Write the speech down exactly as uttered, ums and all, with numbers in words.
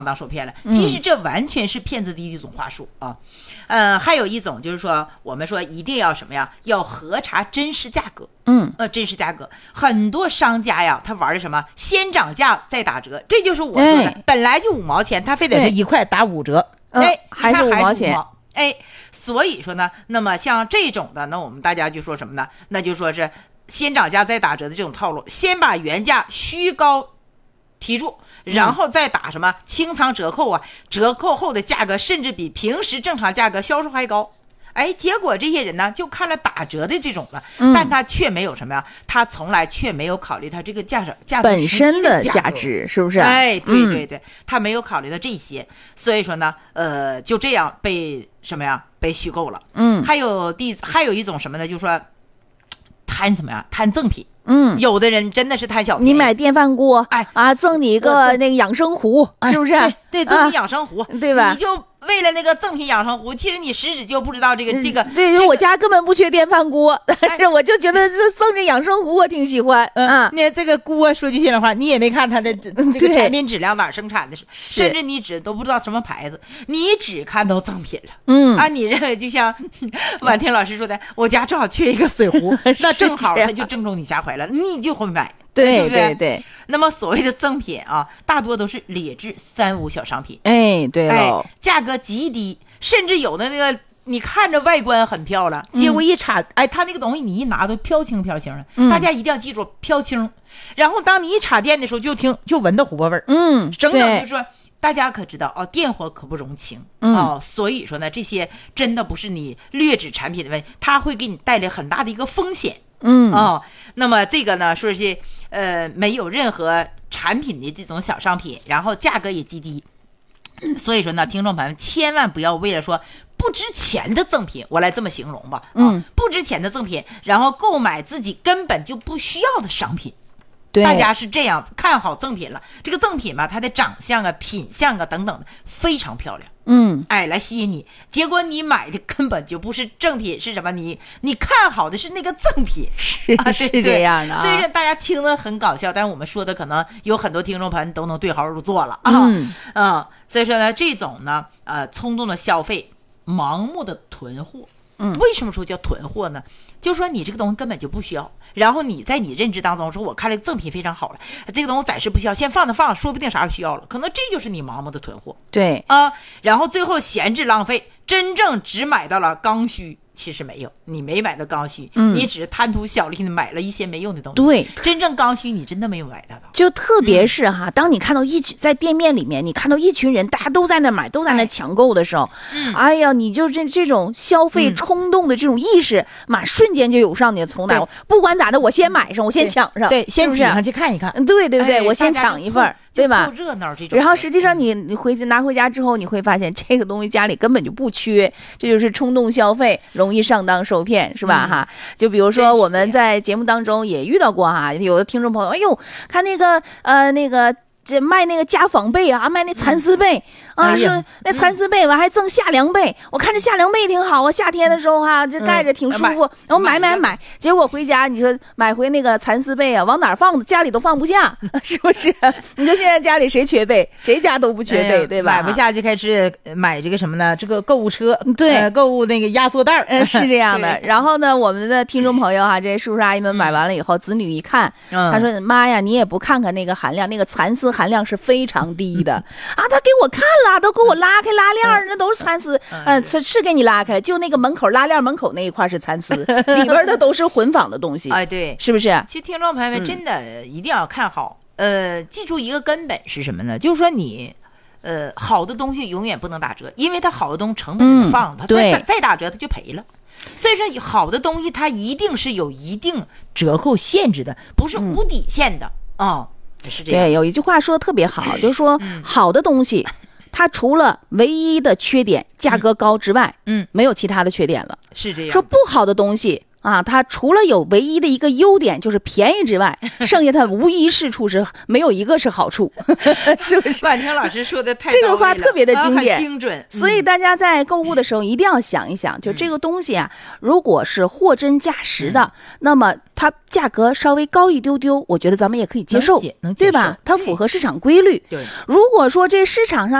当受骗了。其实这完全是骗子的一种话术啊。呃，还有一种就是说，我们说一定要什么呀？要核查真实价格。 嗯， 呃，真实价格，很多商家呀，他玩的什么？先涨价再打折，这就是我说的，哎、本来就五毛钱，他非得是一块打五折，哎， 还是五毛钱。 哎，所以说呢，那么像这种的，那我们大家就说什么呢？那就说是先涨价再打折的这种套路，先把原价虚高提住，然后再打什么清仓折扣啊，折扣后的价格甚至比平时正常价格销售还高。哎，结果这些人呢就看了打折的这种了，嗯、但他却没有什么呀，他从来却没有考虑他这个价价本身的价值，是不是？ 哎，对对对，嗯、他没有考虑到这些，所以说呢，呃，就这样被什么呀，被虚构了。 嗯， 还有第还有一种什么呢？就是说贪什么呀？贪赠品。 嗯， 有的人真的是贪小便宜， 你买电饭锅， 哎啊，赠你一个那个养生壶，是不是？ 哎、对，对，赠你养生壶， 啊、对吧？ 你就为了那个赠品养生壶，其实你实质就不知道这个、嗯、这个。 对， 这个、 我家根本不缺电饭锅，但是我就觉得这赠这养生壶我挺喜欢。 嗯，啊、那这个锅说句心里话，你也没看它的这个产品质量哪儿生产的，甚至你只都不知道什么牌子，你只看到赠品了。 嗯， 啊，你认为就像婉婷老师说的，我家正好缺一个水壶，那正好它就正中你下怀了，你就会买。 对对不对？ 对对。 那么所谓的赠品啊，大多都是劣质三无小商品。 哎，对喽、 哎，价格极低，甚至有的那个你看着外观很漂亮，结果一查，嗯、哎，它那个东西你一拿都飘轻飘轻的。嗯、大家一定要记住飘轻。然后当你一插电的时候，就听就闻到琥珀味儿。 嗯， 整整就是说。大家可知道哦，电火可不容情、 嗯、 哦，所以说呢，这些真的不是你劣质产品的问题，它会给你带来很大的一个风险。 嗯哦，那么这个呢，说是呃没有任何产品的这种小商品，然后价格也极低，所以说呢，听众朋友们千万不要为了说不值钱的赠品，我来这么形容吧，啊、 嗯， 不值钱的赠品，然后购买自己根本就不需要的商品。 对， 大家是这样看好赠品了，这个赠品吧，它的长相啊、品相啊等等的非常漂亮， 嗯， 哎，来吸引你。结果你买的根本就不是正品，是什么？你你看好的是那个赠品， 是、 啊、 是这样的、啊。 虽然大家听得很搞笑，但是我们说的可能有很多听众朋友都能对号入座了啊。 嗯嗯，所以说呢，这种呢，呃，冲动的消费，盲目的囤货。 嗯， 为什么说叫囤货呢？就是说你这个东西根本就不需要，然后你在你认知当中说，我看这个赠品非常好了，这个东西暂时不需要，先放着放着，说不定啥时候需要了，可能这就是你盲目的囤货。 对啊，然后最后闲置浪费，真正只买到了刚需。其实没有，你没买到刚需， 嗯、 你只是贪图小利的买了一些没用的东西。 对， 真正刚需你真的没有买到。 就特别是哈，嗯、当你看到一群在店面里面，你看到一群人，大家都在那买，都在那抢购的时候， 嗯、 哎呀，你就这这种消费冲动的这种意识，马、嗯、瞬间就涌上你的头脑。不管咋的，我先买上，我先抢上， 对，先挤上去看一看。 对对对， 哎、 我先抢一份，对吧？ 凑热闹这种。 然后实际上你你回拿回家之后，你会发现这个东西家里根本就不缺，这就是冲动消费，容易上当受骗，是吧？嗯、哈，就比如说我们在节目当中也遇到过哈，有的听众朋友，哎呦，看那个呃那个。这卖那个家纺被啊，卖那蚕丝被、嗯、啊，是、哎、那蚕丝被完还赠夏凉被，我看这夏凉被挺好啊，夏天的时候哈、啊，这盖着挺舒服，然后买买买，结果回家你说买回那个蚕丝被啊，往哪儿放？家里都放不下，是不是？你说现在家里谁缺被？谁家都不缺被，哎、对吧？ 买不下就开始买这个什么呢？这个购物车， 对， 呃、购物那个压缩袋， 嗯，是这样的。然后呢，我们的听众朋友哈、啊，这些叔叔阿姨们买完了以后，嗯、子女一看，嗯、他说：“妈呀，你也不看看那个含量，那个蚕丝。”含量是非常低的啊！他给我看了，都给我拉开拉链，那都是蚕丝，嗯，是是给你拉开了，就那个门口拉链门口那一块是蚕丝，里边的都是混纺的东西。 哎，对， 是不是？ 其实听众朋友们真的一定要看好，嗯、呃，记住一个根本是什么呢？就是说你，呃，好的东西永远不能打折，因为它好的东西成本不放，它、嗯、再打再打折它就赔了。所以说，好的东西它一定是有一定折扣限制的，不是无底线的啊。嗯是这样， 对，有一句话说的特别好，就是说、嗯、好的东西，它除了唯一的缺点价格高之外， 嗯， 没有其他的缺点了。 是这样。 说不好的东西啊，它除了有唯一的一个优点就是便宜之外，剩下它无一是处是没有一个是好处，是不是？ 婉婷老师说的太这个话特别的经典、 啊、很精准。 所以大家在购物的时候一定要想一想，嗯、就这个东西啊，如果是货真价实的，嗯、那么它价格稍微高一丢丢，我觉得咱们也可以接受， 能能对吧？它符合市场规律。 对， 如果说这市场上